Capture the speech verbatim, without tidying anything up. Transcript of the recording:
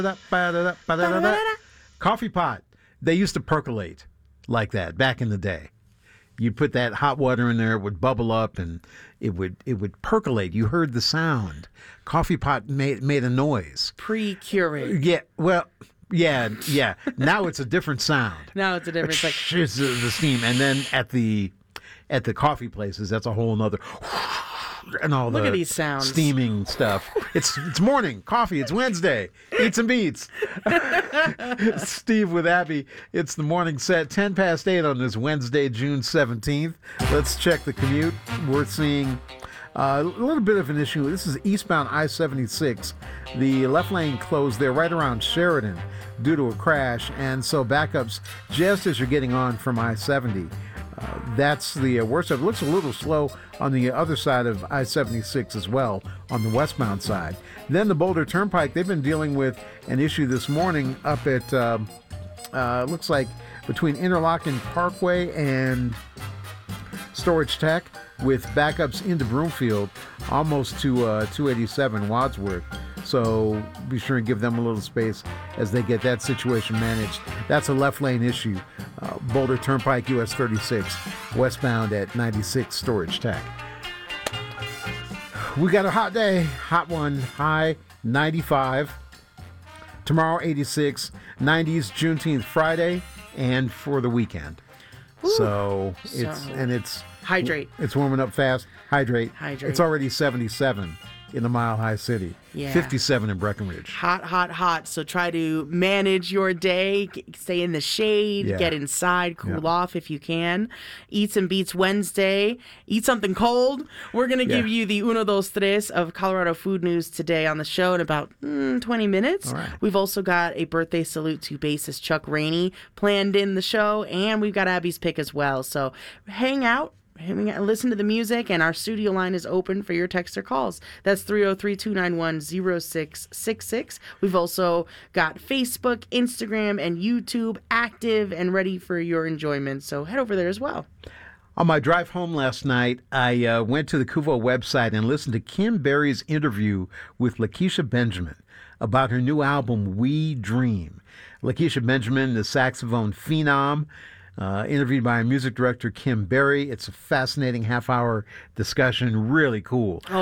Coffee pot. They used to percolate like that back in the day. You'd put that hot water in there, it would bubble up, and it would it would percolate. You heard the sound. Coffee pot made made a noise. Pre-Keurig. Yeah, well, yeah, yeah. Now it's a different sound. Now it's a different. It's like it's the, the steam, and then at the at the coffee places, that's a whole nother. And all Look the at these sounds. Steaming stuff. It's it's morning coffee. It's Wednesday. Eats and beats. Steve with Abby. It's the morning set. Ten past eight on this Wednesday, June seventeenth. Let's check the commute. We're seeing uh, a little bit of an issue. This is eastbound I seventy-six. The left lane closed there right around Sheridan due to a crash, and so backups just as you're getting on from I seventy. Uh, that's the uh, worst of it. Looks a little slow on the other side of I seventy-six as well, on the westbound side. Then the Boulder Turnpike, they've been dealing with an issue this morning up at, uh, uh, looks like between Interlochen Parkway and Storage Tech, with backups into Broomfield, almost to uh, two eighty-seven Wadsworth. So be sure and give them a little space as they get that situation managed. That's a left lane issue. Uh, Boulder Turnpike, U S thirty-six, westbound at ninety-six Storage Tech. We got a hot day, hot one, high ninety-five. Tomorrow eighty-six, nineties, Juneteenth Friday, and for the weekend. Ooh, so it's so and it's hydrate. It's warming up fast. Hydrate. Hydrate. It's already seventy-seven in the Mile High City. Yeah. fifty-seven in Breckenridge. Hot, hot, hot. So try to manage your day. G- Stay in the shade. Yeah. Get inside. Cool Yeah. off if you can. Eats and Beats Wednesday. Eat something cold. We're going to Yeah. give you the uno, dos, tres of Colorado food news today on the show in about mm, twenty minutes. All right. We've also got a birthday salute to bassist Chuck Rainey planned in the show. And we've got Abby's pick as well. So hang out. Listen to the music, and our studio line is open for your text or calls. That's three oh three, two nine one, oh six six six. We've also got Facebook, Instagram, and YouTube active and ready for your enjoyment, so head over there as well. On my drive home last night, I uh, went to the Kuvo website and listened to Kim Berry's interview with Lakeisha Benjamin about her new album, We Dream. Lakeisha Benjamin, the saxophone phenom, Uh, interviewed by music director Kim Berry. It's a fascinating half-hour discussion, really cool.